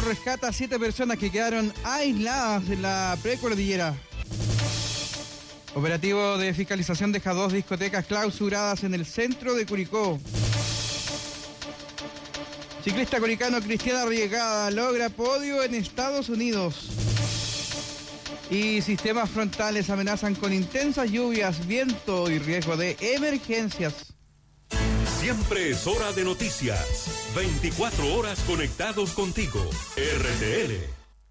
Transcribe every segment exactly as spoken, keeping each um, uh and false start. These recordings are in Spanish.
rescata a siete personas que quedaron aisladas en la precordillera. Operativo de fiscalización deja dos discotecas clausuradas en el centro de Curicó. Ciclista curicano Cristiana Arriegada logra podio en Estados Unidos. Y sistemas frontales amenazan con intensas lluvias, viento y riesgo de emergencias. Siempre es hora de noticias. veinticuatro horas conectados contigo. R T L.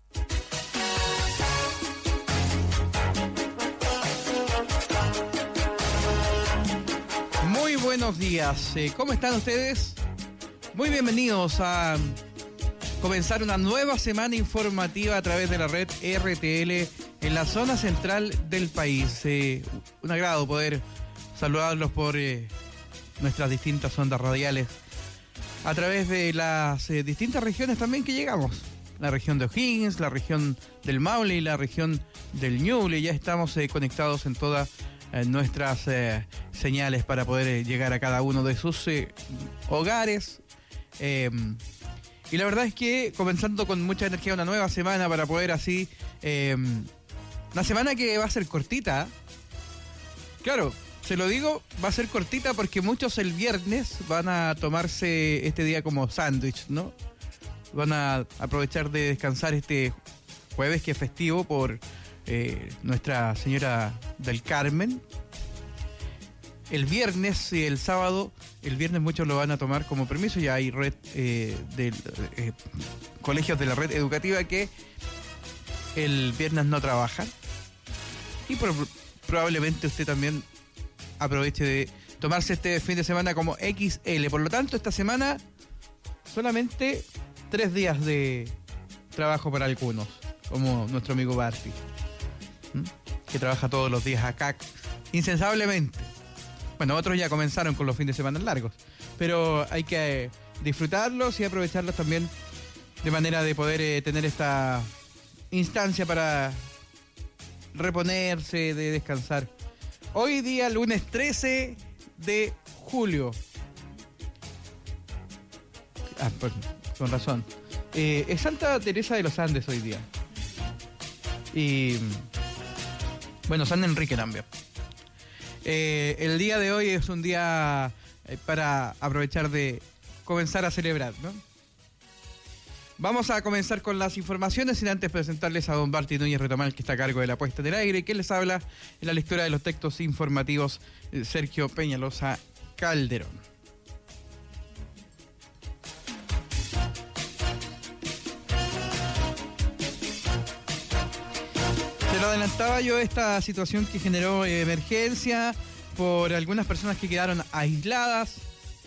Muy buenos días. ¿Cómo están ustedes? Muy bienvenidos a comenzar una nueva semana informativa a través de la red R T L en la zona central del país. Eh, un agrado poder saludarlos por eh, nuestras distintas ondas radiales a través de las eh, distintas regiones también que llegamos. La región de O'Higgins, la región del Maule y la región del Ñuble. Ya estamos eh, conectados en todas eh, nuestras eh, señales para poder eh, llegar a cada uno de sus eh, hogares. Eh, y la verdad es que comenzando con mucha energía una nueva semana para poder así... Eh, una semana que va a ser cortita. Claro, se lo digo, va a ser cortita porque muchos el viernes van a tomarse este día como sándwich, ¿no? Van a aprovechar de descansar este jueves que es festivo por eh, Nuestra Señora del Carmen. El viernes y el sábado, el viernes muchos lo van a tomar como permiso. Ya hay red eh, de eh, colegios de la red educativa que el viernes no trabajan. Y por, probablemente usted también aproveche de tomarse este fin de semana como equis ele. Por lo tanto, esta semana solamente tres días de trabajo para algunos, como nuestro amigo Barty, ¿Mm? que trabaja todos los días acá, insensablemente. Bueno, otros ya comenzaron con los fines de semana largos, pero hay que eh, disfrutarlos y aprovecharlos también de manera de poder eh, tener esta instancia para reponerse, de descansar. Hoy día, lunes trece de julio. Ah, pues, con razón. Eh, es Santa Teresa de los Andes hoy día. Y bueno, San Enrique también. Eh, el día de hoy es un día eh, para aprovechar de comenzar a celebrar, ¿no? Vamos a comenzar con las informaciones sin antes presentarles a don Barty Núñez Retamal, que está a cargo de la puesta en el aire, que les habla en la lectura de los textos informativos Sergio Peñalosa Calderón. Se lo adelantaba yo, esta situación que generó emergencia por algunas personas que quedaron aisladas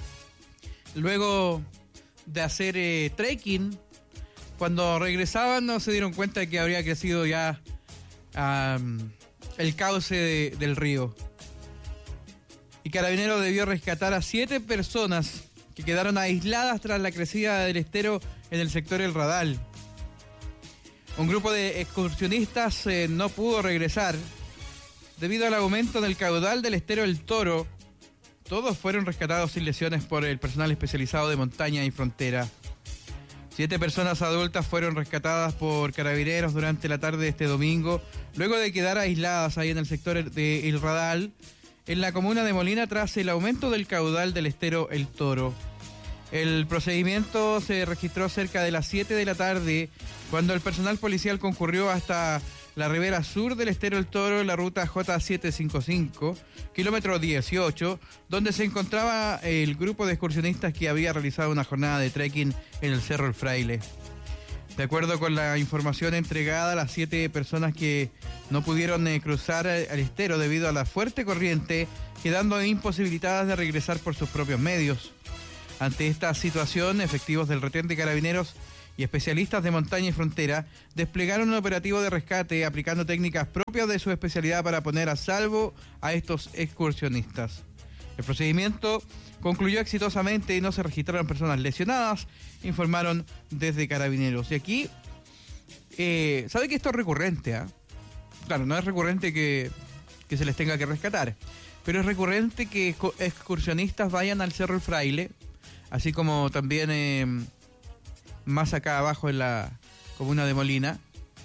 luego de hacer eh, trekking. Cuando regresaban no se dieron cuenta de que habría crecido ya um, el cauce de, del río. Y Carabineros debió rescatar a siete personas que quedaron aisladas tras la crecida del estero en el sector El Radal. Un grupo de excursionistas eh, no pudo regresar debido al aumento del caudal del estero El Toro. Todos fueron rescatados sin lesiones por el personal especializado de montaña y frontera. Siete personas adultas fueron rescatadas por Carabineros durante la tarde de este domingo, luego de quedar aisladas ahí en el sector de El Radal, en la comuna de Molina, tras el aumento del caudal del estero El Toro. El procedimiento se registró cerca de las siete de la tarde, cuando el personal policial concurrió hasta la ribera sur del estero El Toro, en la ruta J setecientos cincuenta y cinco, kilómetro dieciocho, donde se encontraba el grupo de excursionistas que había realizado una jornada de trekking en el Cerro El Fraile. De acuerdo con la información entregada, las siete personas que no pudieron eh, cruzar al estero debido a la fuerte corriente, quedando imposibilitadas de regresar por sus propios medios. Ante esta situación, efectivos del retén de Carabineros y especialistas de montaña y frontera desplegaron un operativo de rescate aplicando técnicas propias de su especialidad para poner a salvo a estos excursionistas. El procedimiento concluyó exitosamente y no se registraron personas lesionadas, informaron desde Carabineros. Y aquí, eh, ¿sabe que esto es recurrente? ¿eh? Claro, no es recurrente que, que se les tenga que rescatar, pero es recurrente que excursionistas vayan al Cerro El Fraile, así como también... Eh, más acá abajo en la comuna de Molina.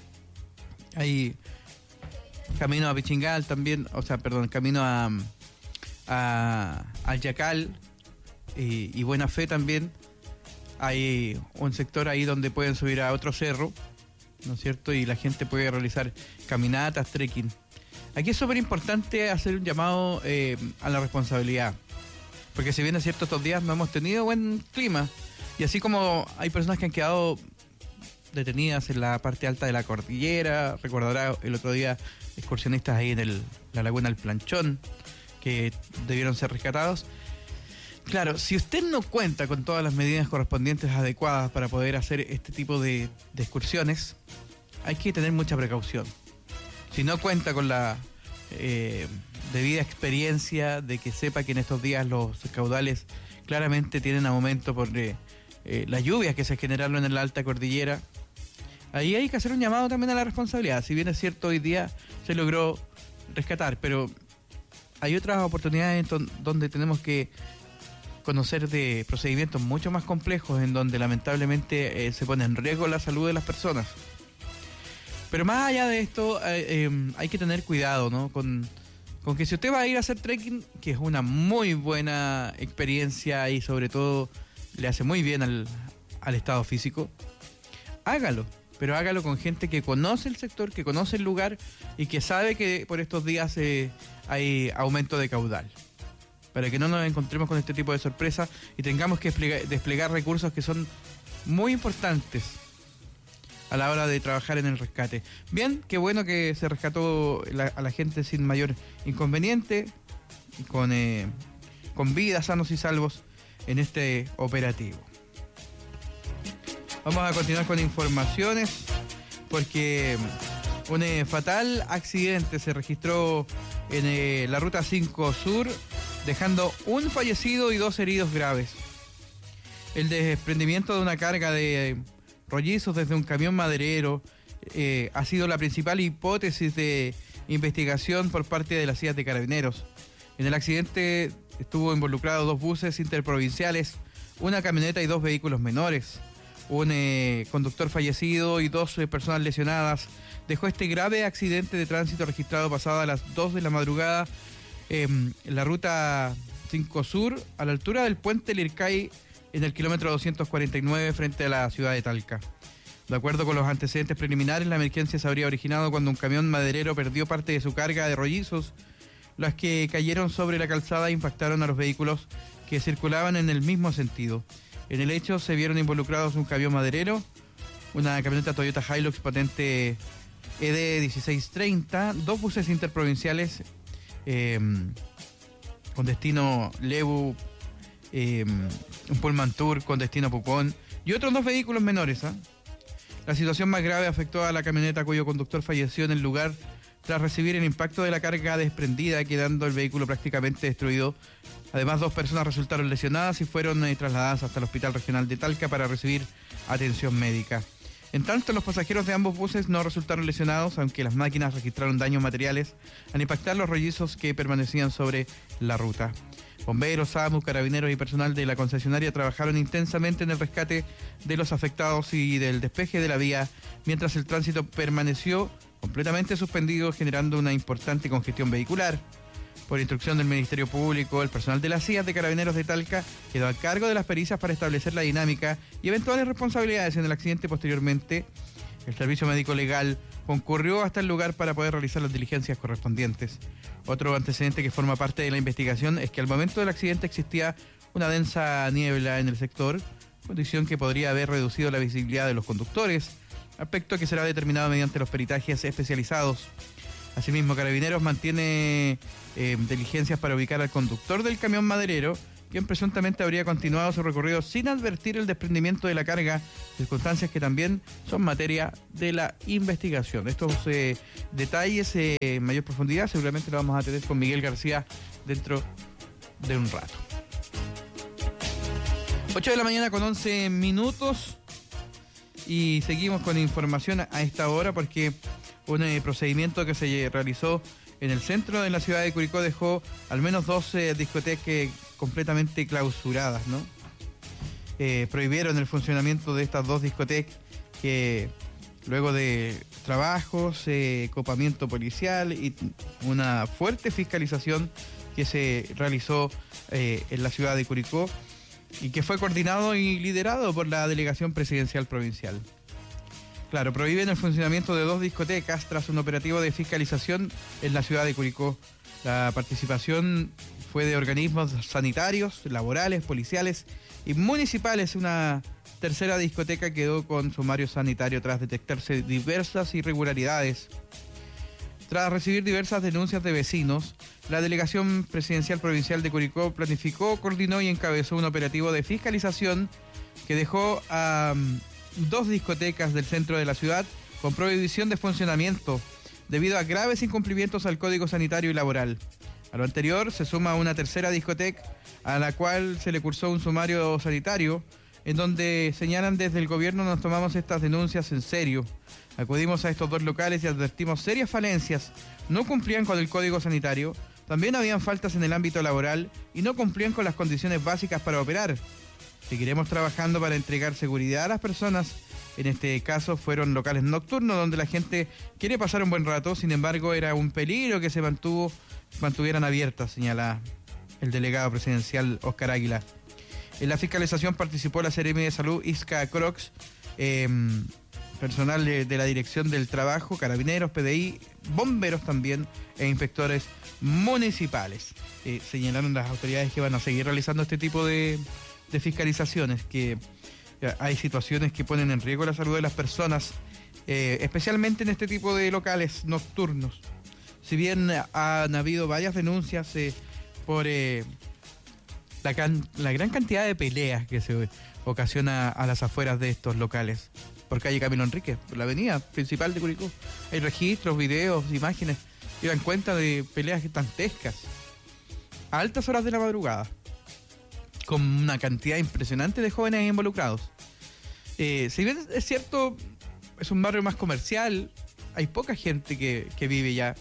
Hay camino a Pichingal también, o sea, perdón, camino a, a, a Yacal y, y Buena Fe también. Hay un sector ahí donde pueden subir a otro cerro, ¿no es cierto? Y la gente puede realizar caminatas, trekking. Aquí es súper importante hacer un llamado eh, a la responsabilidad, porque si bien es cierto, estos días no hemos tenido buen clima, y así como hay personas que han quedado detenidas en la parte alta de la cordillera, recordará el otro día excursionistas ahí en el, la laguna del Planchón, que debieron ser rescatados. Claro, si usted no cuenta con todas las medidas correspondientes adecuadas para poder hacer este tipo de, de excursiones, hay que tener mucha precaución. Si no cuenta con la eh, debida experiencia de que sepa que en estos días los caudales claramente tienen aumento por eh, eh, las lluvias que se generaron en la alta cordillera, ahí hay que hacer un llamado también a la responsabilidad. Si bien es cierto, hoy día se logró rescatar, pero hay otras oportunidades donde tenemos que conocer de procedimientos mucho más complejos en donde lamentablemente eh, se pone en riesgo la salud de las personas. Pero más allá de esto, eh, eh, hay que tener cuidado, ¿no? Con, con que si usted va a ir a hacer trekking, que es una muy buena experiencia y sobre todo le hace muy bien al, al estado físico, hágalo, pero hágalo con gente que conoce el sector, que conoce el lugar y que sabe que por estos días eh, hay aumento de caudal, para que no nos encontremos con este tipo de sorpresas y tengamos que desplegar, desplegar recursos que son muy importantes a la hora de trabajar en el rescate. Bien, qué bueno que se rescató la, a la gente sin mayor inconveniente, con, eh, con vida, sanos y salvos en este operativo. Vamos a continuar con informaciones porque un eh, fatal accidente se registró en eh, la ruta cinco Sur, dejando un fallecido y dos heridos graves. El desprendimiento de una carga de rollizos desde un camión maderero eh, ha sido la principal hipótesis de investigación por parte de las C I A de Carabineros. En el accidente estuvo involucrado dos buses interprovinciales, una camioneta y dos vehículos menores. Un eh, conductor fallecido y dos eh, personas lesionadas dejó este grave accidente de tránsito registrado pasada a las dos de la madrugada eh, en la ruta cinco Sur, a la altura del puente Lircay, en el kilómetro doscientos cuarenta y nueve frente a la ciudad de Talca. De acuerdo con los antecedentes preliminares, la emergencia se habría originado cuando un camión maderero perdió parte de su carga de rollizos, las que cayeron sobre la calzada e impactaron a los vehículos que circulaban en el mismo sentido. En el hecho se vieron involucrados un camión maderero, una camioneta Toyota Hilux patente E D dieciséis treinta, dos buses interprovinciales eh, con destino Lebu, eh, un Pullman Tour con destino Pucón y otros dos vehículos menores. ¿eh? La situación más grave afectó a la camioneta cuyo conductor falleció en el lugar tras recibir el impacto de la carga desprendida, quedando el vehículo prácticamente destruido. Además, dos personas resultaron lesionadas y fueron eh, trasladadas hasta el Hospital Regional de Talca para recibir atención médica. En tanto, los pasajeros de ambos buses no resultaron lesionados, aunque las máquinas registraron daños materiales al impactar los rollizos que permanecían sobre la ruta. Bomberos, SAMU, carabineros y personal de la concesionaria trabajaron intensamente en el rescate de los afectados y del despeje de la vía, mientras el tránsito permaneció completamente suspendido, generando una importante congestión vehicular. Por instrucción del Ministerio Público, el personal de las C I A de Carabineros de Talca quedó a cargo de las pericias para establecer la dinámica y eventuales responsabilidades en el accidente. Posteriormente, el Servicio Médico Legal concurrió hasta el lugar para poder realizar las diligencias correspondientes. Otro antecedente que forma parte de la investigación es que al momento del accidente existía una densa niebla en el sector, condición que podría haber reducido la visibilidad de los conductores, aspecto que será determinado mediante los peritajes especializados. Asimismo, Carabineros mantiene eh, diligencias para ubicar al conductor del camión maderero, quien presuntamente habría continuado su recorrido sin advertir el desprendimiento de la carga, circunstancias que también son materia de la investigación. Estos eh, detalles eh, en mayor profundidad seguramente lo vamos a tener con Miguel García dentro de un rato. ocho de la mañana con once minutos y seguimos con información a esta hora porque un eh, procedimiento que se realizó en el centro de la ciudad de Curicó dejó al menos dos eh, discotecas completamente clausuradas, ¿no? Eh, prohibieron el funcionamiento de estas dos discotecas que luego de trabajos, eh, copamiento policial y una fuerte fiscalización que se realizó eh, en la ciudad de Curicó y que fue coordinado y liderado por la Delegación Presidencial Provincial. Claro, prohíben el funcionamiento de dos discotecas tras un operativo de fiscalización en la ciudad de Curicó. La participación fue de organismos sanitarios, laborales, policiales y municipales. Una tercera discoteca quedó con sumario sanitario tras detectarse diversas irregularidades. Tras recibir diversas denuncias de vecinos, la Delegación Presidencial Provincial de Curicó planificó, coordinó y encabezó un operativo de fiscalización que dejó a um, dos discotecas del centro de la ciudad con prohibición de funcionamiento debido a graves incumplimientos al Código Sanitario y Laboral. A lo anterior se suma una tercera discoteca a la cual se le cursó un sumario sanitario en donde señalan desde el gobierno nos tomamos estas denuncias en serio. Acudimos a estos dos locales y advertimos serias falencias. No cumplían con el Código Sanitario, también habían faltas en el ámbito laboral y no cumplían con las condiciones básicas para operar. Seguiremos trabajando para entregar seguridad a las personas. En este caso fueron locales nocturnos donde la gente quiere pasar un buen rato, sin embargo era un peligro que se mantuvo, mantuvieran abiertas, señala el delegado presidencial Oscar Águila. En la fiscalización participó la Seremi de Salud Isca Crocs, eh, personal de, de la Dirección del Trabajo, Carabineros, P D I, bomberos también e inspectores municipales. Eh, señalaron las autoridades que van a seguir realizando este tipo de, de fiscalizaciones, que eh, hay situaciones que ponen en riesgo la salud de las personas, eh, especialmente en este tipo de locales nocturnos. Si bien han habido varias denuncias eh, por eh, la, can, la gran cantidad de peleas que se ocasiona a las afueras de estos locales, por calle Camilo Enrique, por la avenida principal de Curicó. Hay registros, videos, imágenes que dan cuenta de peleas dantescas a altas horas de la madrugada, con una cantidad impresionante de jóvenes involucrados. Eh, si bien es cierto, es un barrio más comercial, hay poca gente que, que vive ya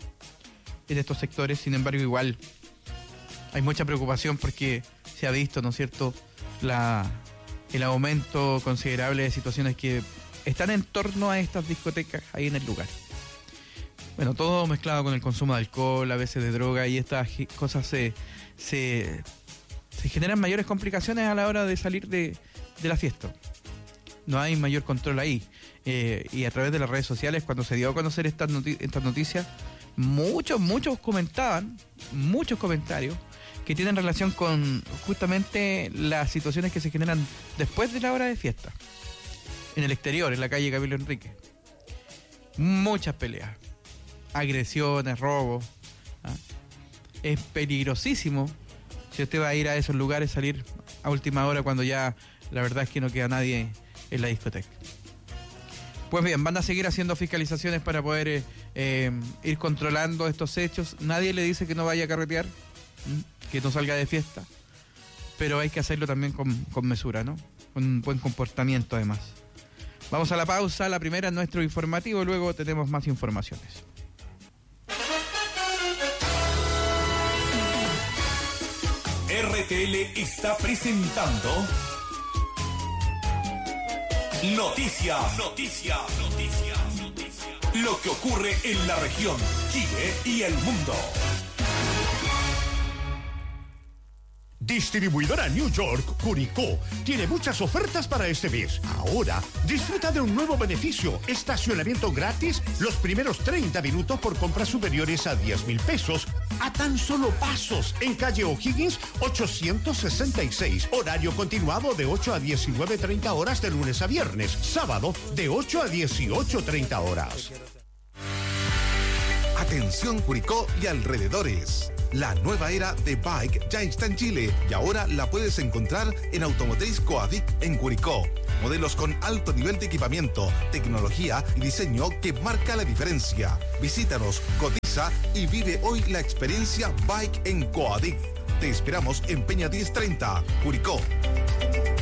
en estos sectores, sin embargo igual hay mucha preocupación porque se ha visto, ¿no es cierto?, la... el aumento considerable de situaciones que están en torno a estas discotecas ahí en el lugar. Bueno, todo mezclado con el consumo de alcohol, a veces de droga, y estas cosas se, se, se generan mayores complicaciones a la hora de salir de, de la fiesta. No hay mayor control ahí. Eh, y a través de las redes sociales, cuando se dio a conocer estas noti- estas noticias, muchos, muchos comentaban, muchos comentarios, que tienen relación con justamente las situaciones que se generan después de la hora de fiesta. En el exterior, en la calle Camilo Enrique. Muchas peleas, agresiones, robos. ¿Ah? Es peligrosísimo si usted va a ir a esos lugares, salir a última hora cuando ya la verdad es que no queda nadie en la discoteca. Pues bien, van a seguir haciendo fiscalizaciones para poder eh, eh, ir controlando estos hechos. Nadie le dice que no vaya a carretear, ¿sí?, que no salga de fiesta, pero hay que hacerlo también con, con mesura, ¿no? Con un buen comportamiento además. Vamos a la pausa, la primera es nuestro informativo, luego tenemos más informaciones. R T L está presentando Noticias, Noticias, Noticias, Noticias. Lo que ocurre en la región, Chile y el mundo. Distribuidora New York Curicó tiene muchas ofertas para este mes. Ahora, disfruta de un nuevo beneficio: estacionamiento gratis los primeros treinta minutos por compras superiores a diez mil pesos, a tan solo pasos, en calle O'Higgins ochocientos sesenta y seis. Horario continuado de ocho a diecinueve treinta horas de lunes a viernes. Sábado de ocho a dieciocho treinta horas. Atención Curicó y alrededores. La nueva era de Bike ya está en Chile y ahora la puedes encontrar en Automotriz Coadic en Curicó. Modelos con alto nivel de equipamiento, tecnología y diseño que marca la diferencia. Visítanos, cotiza y vive hoy la experiencia Bike en Coadic. Te esperamos en Peña diez treinta, Curicó.